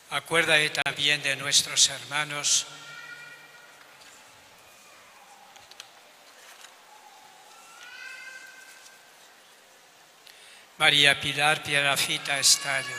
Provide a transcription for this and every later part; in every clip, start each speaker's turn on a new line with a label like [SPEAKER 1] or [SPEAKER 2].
[SPEAKER 1] Acuérdate también de nuestros hermanos María Pilar Piedrafita Estallo,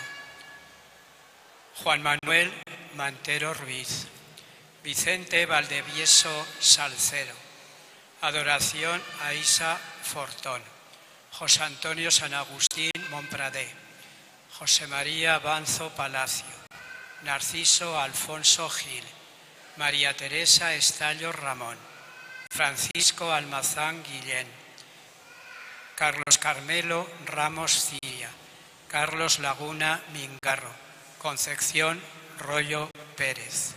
[SPEAKER 1] Juan Manuel Mantero Ruiz, Vicente Valdevieso Salcero, Adoración a Isa Fortón, José Antonio San Agustín Montpradé, José María Banzo Palacio, Narciso Alfonso Gil, María Teresa Estallo Ramón, Francisco Almazán Guillén, Carlos Carmelo Ramos Ciria, Carlos Laguna Mingarro, Concepción Rollo Pérez,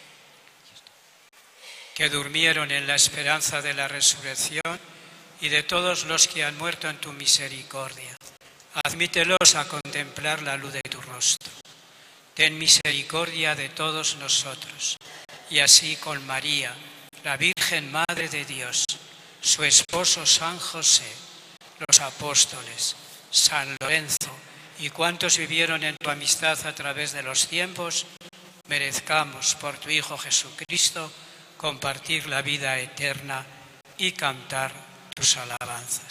[SPEAKER 1] que durmieron en la esperanza de la resurrección, y de todos los que han muerto en tu misericordia. Admítelos a contemplar la luz de tu rostro. Ten misericordia de todos nosotros, y así con María, la Virgen Madre de Dios, su esposo San José, los apóstoles, San Lorenzo y cuantos vivieron en tu amistad a través de los tiempos, merezcamos por tu Hijo Jesucristo compartir la vida eterna y cantar tus alabanzas.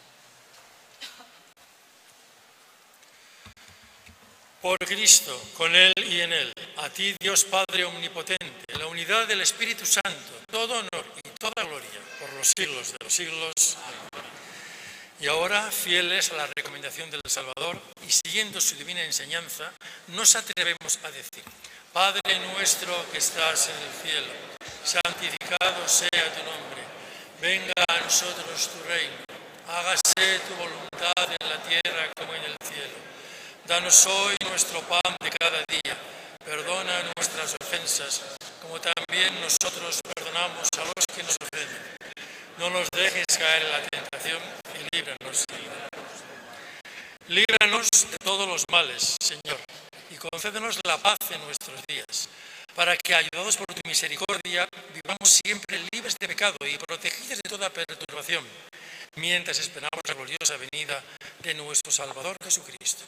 [SPEAKER 2] Por Cristo, con Él y en Él, a ti Dios Padre Omnipotente, la unidad del Espíritu Santo, todo honor y toda gloria por los siglos de los siglos. Y ahora, fieles a la recomendación del Salvador y siguiendo su divina enseñanza, nos atrevemos a decir: Padre nuestro que estás en el cielo, santificado sea tu nombre, venga a nosotros tu reino, hágase tu voluntad en la tierra como en el cielo. Danos hoy nuestro pan de cada día, perdona nuestras ofensas, como también nosotros perdonamos a los que nos ofenden. No nos dejes caer en la tentación y líbranos del mal. Líbranos de todos los males, Señor, y concédenos la paz en nuestros días, para que, ayudados por tu misericordia, vivamos siempre libres de pecado y protegidos de toda perturbación, mientras esperamos la gloriosa venida de nuestro Salvador Jesucristo.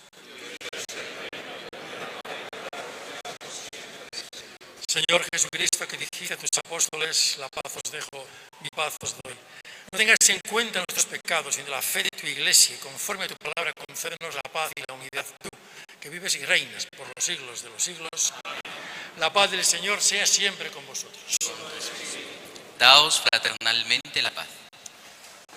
[SPEAKER 2] Señor Jesucristo, que dijiste a tus apóstoles: la paz os dejo, mi paz os doy. No tengas en cuenta nuestros pecados, sino la fe de tu Iglesia, y conforme a tu palabra concédenos la paz y la unidad. Tú, que vives y reinas por los siglos de los siglos, la paz del Señor sea siempre con vosotros.
[SPEAKER 3] Daos fraternalmente la paz.